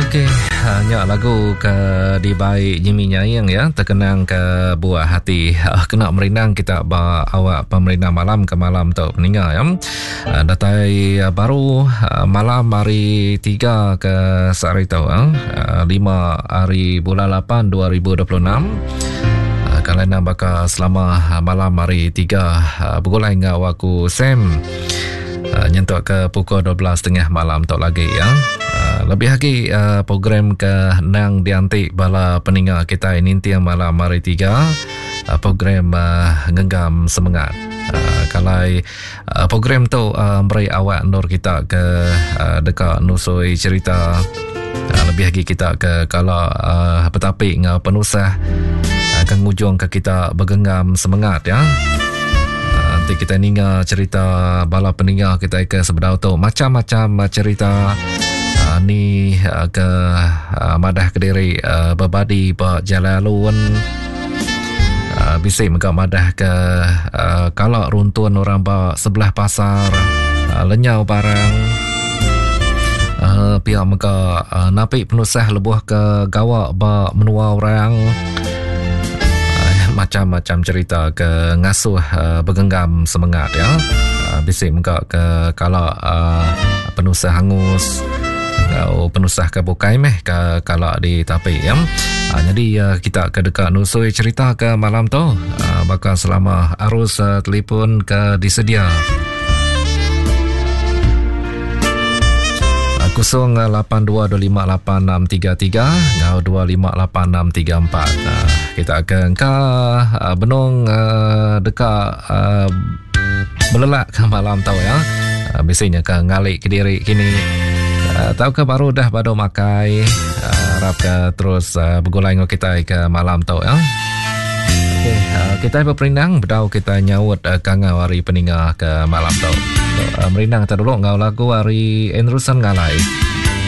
Okey, hanya lagu ke di baik Jimmy Nyayang ya, terkenang ke buah hati. Kena merindang kita awak pemerintah malam ke malam tu peninggal ya. Datai baru malam hari 3 ke sehari tu 5 hari bulan 8 2026. Kalau nak bakal selama malam hari 3 bergulai dengan aku Sam nyentuh ke pukul 12.30 malam tu lagi ya. Lebih lagi program ke nang diantik bala peninggal kita ini tiang malam hari 3 program ngenggam semangat. Kalau program tu beri awak nur kita ke dekat nusui cerita, lebih lagi kita ke kalau petapik dengan penusah akan ngujung ke kita bergenggam semangat ya. Nanti kita ninga cerita bala peninggal kita ke sebelah tu macam-macam cerita ni ke madah Kediri berbadi pak Jalalun bisik mega madah ke kalau runtun orang pak sebelah pasar lenyau barang pihak mega napik penusah lebuh ke gawak pak menua orang macam-macam cerita ke ngasuh bergenggam semangat ya. Bisik mega ke kalau penusah hangus penusah ke bukai meh ke kalau di tapi ya. Jadi kita ke dekat nusui cerita ke malam tu bakal selama arus telefon ke disedia 0822586633 ngau 258634. Kita akan ke benung dekat belelak ke malam tau ya. Biasanya ke ngalik Kediri kini tahu ke baru dah baru makai harap ke terus bergulai dengan kita ke malam tau ya. Okey, kita berperindang bedau kita nyawut kangau hari peninggal ke malam tau. Merindang kita dulu ngau lagu hari Enrusan ngalai.